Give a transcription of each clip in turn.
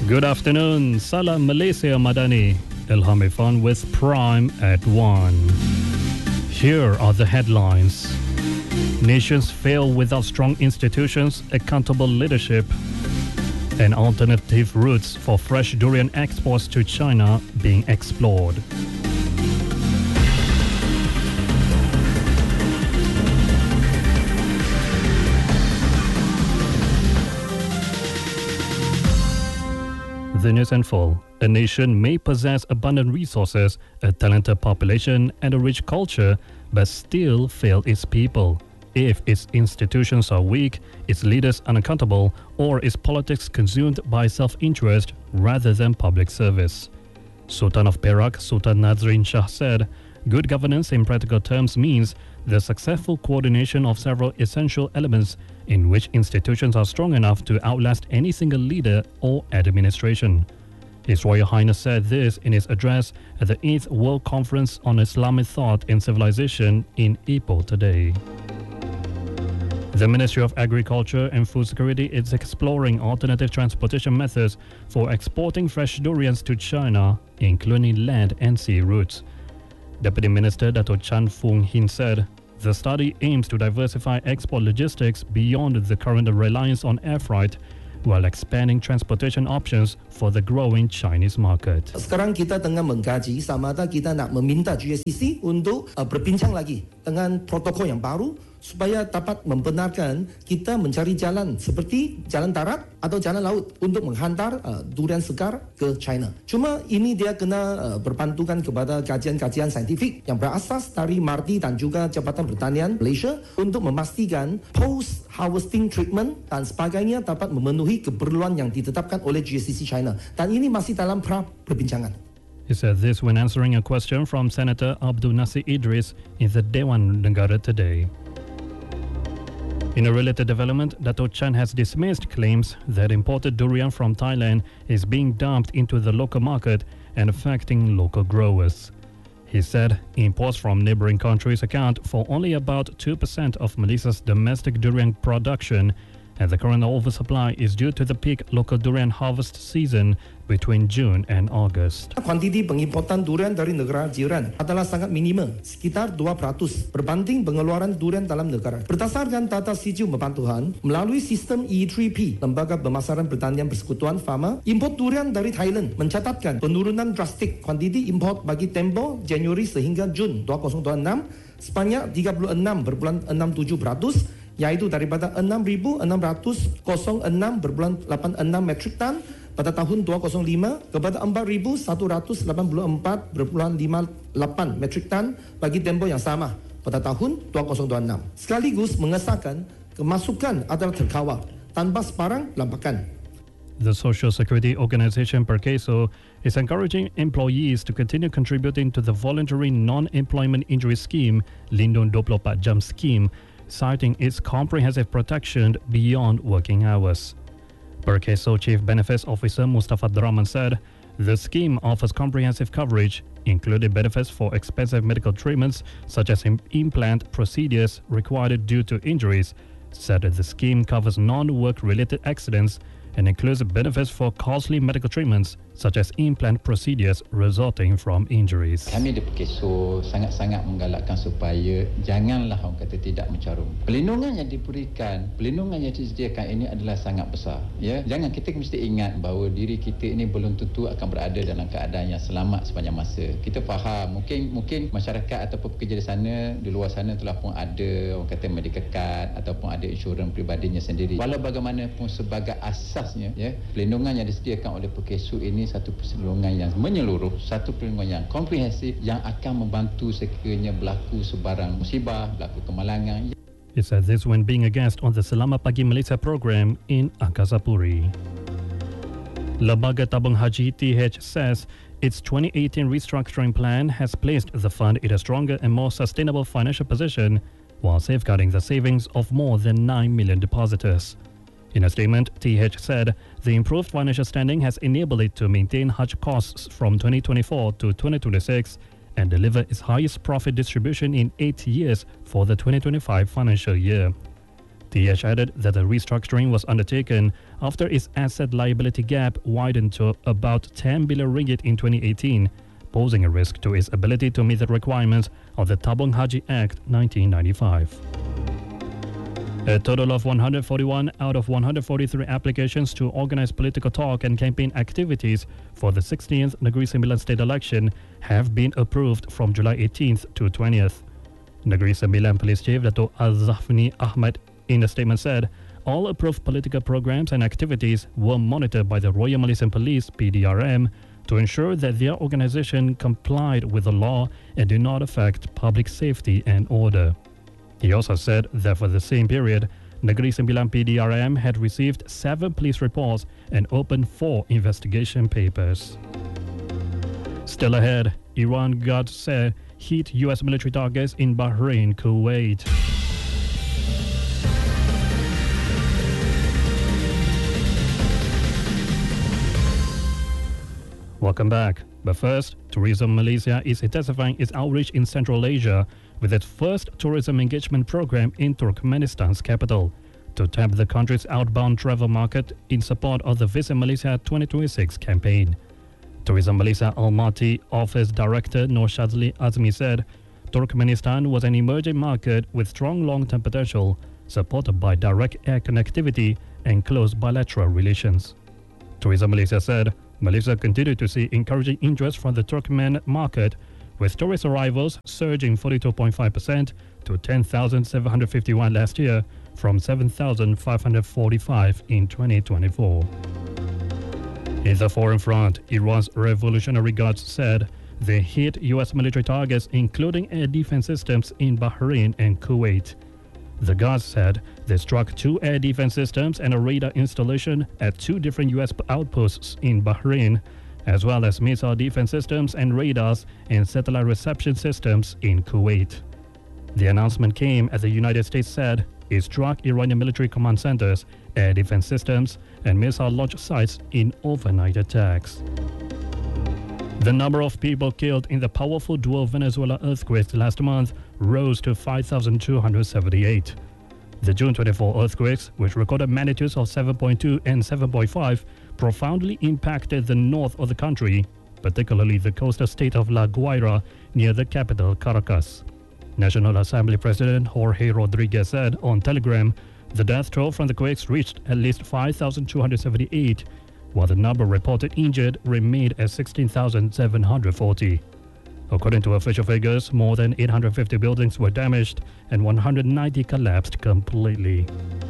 Good afternoon. Salam Malaysia Madani. Ilham Irfan with Prime at 1. Here are the headlines. Nations fail without strong institutions, accountable leadership, and alternative routes for fresh durian exports to China being explored. The news in full. A nation may possess abundant resources, a talented population, and a rich culture, but still fail its people if its institutions are weak, its leaders unaccountable, or its politics consumed by self-interest rather than public service. Sultan of Perak, Sultan Nazrin Shah said, good governance in practical terms means the successful coordination of several essential elements in which institutions are strong enough to outlast any single leader or administration. His Royal Highness said this in his address at the 8th World Conference on Islamic Thought and Civilization in Ipoh today. The Ministry of Agriculture and Food Security is exploring alternative transportation methods for exporting fresh durians to China, including land and sea routes. Deputy Minister Dato Chan Foong Hin said, the study aims to diversify export logistics beyond the current reliance on air freight, while expanding transportation options for the growing Chinese market. Sekarang kita tengah mengkaji sama ada kita nak meminta GSCC untuk berbincang lagi dengan protokol yang baru supaya dapat membenarkan kita mencari jalan seperti jalan darat atau jalan laut untuk menghantar durian segar ke China. Cuma ini dia kena berpantukan kepada kajian-kajian saintifik yang berasas dari MARTI dan juga Jabatan Pertanian Malaysia untuk memastikan post-harvesting treatment dan sebagainya dapat memenuhi keperluan yang ditetapkan oleh GSCC China. Dan ini masih dalam perbincangan. He said this when answering a question from Senator Abdul Nasir Idris in the Dewan Negara today. In a related development, Dato Chan has dismissed claims that imported durian from Thailand is being dumped into the local market and affecting local growers. He said imports from neighboring countries account for only about 2% of Malaysia's domestic durian production, and the current oversupply is due to the peak local durian harvest season between June and August. Kuantiti pengimportan durian dari negara jiran adalah sangat minimum, sekitar 2% berbanding pengeluaran durian dalam negara. Berdasarkan data Siju Pemantauan, melalui sistem E3P, Lembaga Pemasaran Pertanian Persekutuan Farma, import durian dari Thailand mencatatkan penurunan drastik kuantiti import bagi tempoh Januari sehingga Jun 2026 sebanyak 36,67%, yaitu daripada 6,606,86 metrik ton pada tahun 2005 kepada 4,184,58 metrik ton bagi tempoh yang sama pada tahun 2026. Sekaligus mengesahkan kemasukan adalah terkawal tanpa sebarang lampakan. The Social Security Organization Perkeso is encouraging employees to continue contributing to the voluntary non-employment injury scheme, Lindung 24 Jam scheme, citing its comprehensive protection beyond working hours. Perkeso Chief Benefits Officer Mustafa Draman said, the scheme offers comprehensive coverage, including benefits for expensive medical treatments such as implant procedures required due to injuries, said that the scheme covers non-work-related accidents and includes benefits for costly medical treatments such as implant procedures resulting from injuries. Kami di Perkeso sangat-sangat menggalakkan supaya janganlah orang kata tidak mencarum. Perlindungan yang diberikan, perlindungan yang disediakan ini adalah sangat besar. Ya, jangan kita mesti ingat bahawa diri kita ini belum tentu akan berada dalam keadaan yang selamat sepanjang masa. Kita faham, mungkin masyarakat ataupun pekerja di sana, di luar sana telah pun ada orang kata medical card ataupun ada insurans pribadinya sendiri. Walau bagaimanapun sebagai asasnya, ya, perlindungan yang disediakan oleh Perkeso ini satu perlindungan yang menyeluruh, satu perlindungan yang komprehensif yang akan membantu sekiranya berlaku sebarang musibah, berlaku kemalangan. He said this when being a guest on the Selamat Pagi Malaysia program in Angkasa Puri. Lembaga Tabung Haji TH says its 2018 restructuring plan has placed the fund in a stronger and more sustainable financial position while safeguarding the savings of more than 9 million depositors. In a statement, TH said the improved financial standing has enabled it to maintain Hajj costs from 2024 to 2026 and deliver its highest profit distribution in 8 years for the 2025 financial year. TH added that the restructuring was undertaken after its asset liability gap widened to about 10 billion ringgit in 2018, posing a risk to its ability to meet the requirements of the Tabung Haji Act 1995. A total of 141 out of 143 applications to organize political talk and campaign activities for the 16th Negeri Sembilan state election have been approved from July 18th to 20th. Negeri Sembilan Police Chief Dato' Al-Zafni Ahmad in a statement said, all approved political programs and activities were monitored by the Royal Malaysian Police PDRM to ensure that their organization complied with the law and did not affect public safety and order. He also said that for the same period, Negeri Sembilan PDRM had received 7 police reports and opened 4 investigation papers. Still ahead, Iran guards said hit US military targets in Bahrain, Kuwait. Welcome back. But first, Tourism Malaysia is intensifying its outreach in Central Asia with its first tourism engagement program in Turkmenistan's capital to tap the country's outbound travel market in support of the Visit Malaysia 2026 campaign. Tourism Malaysia Almaty Office Director Nur Shazli Azmi said, Turkmenistan was an emerging market with strong long-term potential, supported by direct air connectivity and close bilateral relations. Tourism Malaysia said, Malaysia continued to see encouraging interest from the Turkmen market, with tourist arrivals surging 42.5% to 10,751 last year from 7,545 in 2024. In the foreign front, Iran's Revolutionary Guards said they hit US military targets including air defense systems in Bahrain and Kuwait. The Guards said they struck 2 air defense systems and a radar installation at 2 different US outposts in Bahrain, as well as missile defense systems and radars and satellite reception systems in Kuwait. The announcement came as the United States said it struck Iranian military command centers, air defense systems, and missile launch sites in overnight attacks. The number of people killed in the powerful dual Venezuela earthquakes last month rose to 5,278. The June 24 earthquakes, which recorded magnitudes of 7.2 and 7.5, profoundly impacted the north of the country, particularly the coastal state of La Guaira near the capital Caracas. National Assembly President Jorge Rodriguez said on Telegram the death toll from the quakes reached at least 5,278, while the number reported injured remained at 16,740. According to official figures, more than 850 buildings were damaged and 190 collapsed completely.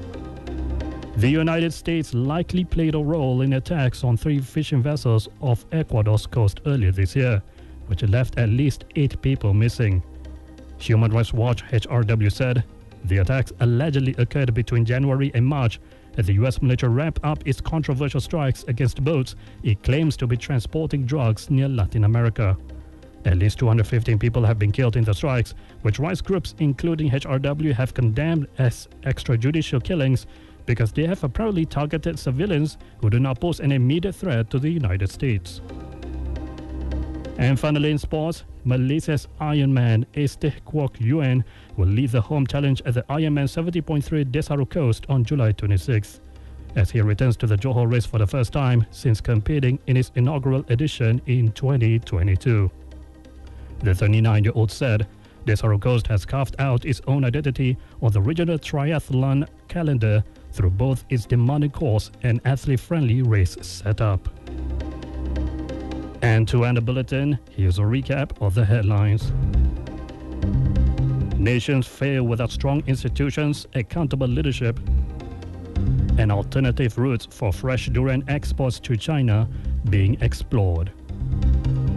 The United States likely played a role in attacks on 3 fishing vessels off Ecuador's coast earlier this year, which left at least 8 people missing. Human Rights Watch HRW said the attacks allegedly occurred between January and March as the U.S. military ramped up its controversial strikes against boats it claims to be transporting drugs near Latin America. At least 215 people have been killed in the strikes, which rights groups including HRW have condemned as extrajudicial killings because they have apparently targeted civilians who do not pose an immediate threat to the United States. And finally in sports, Malaysia's Ironman Esteh Kwok Yuen will lead the home challenge at the Ironman 70.3 Desaru Coast on July 26th, as he returns to the Johor race for the first time since competing in its inaugural edition in 2022. The 39-year-old said Desaru Coast has carved out its own identity on the regional triathlon calendar through both its demanding course and athlete-friendly race setup. And to end the bulletin, here's a recap of the headlines. Nations fail without strong institutions, accountable leadership, and alternative routes for fresh durian exports to China being explored.